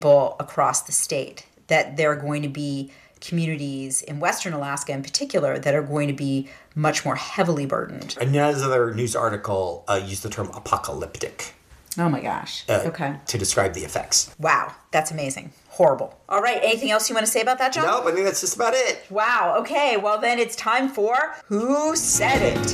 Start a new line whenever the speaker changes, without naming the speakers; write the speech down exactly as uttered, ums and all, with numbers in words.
people across the state, that there are going to be communities in Western Alaska in particular that are going to be much more heavily burdened.
Another news article uh, used the term apocalyptic.
Oh my gosh.
Uh,
okay.
To describe the effects.
Wow. That's amazing. Horrible. All right. Anything else you want to say about that, John?
Nope, I think that's just about it.
Wow. Okay. Well, then it's time for Who Said It?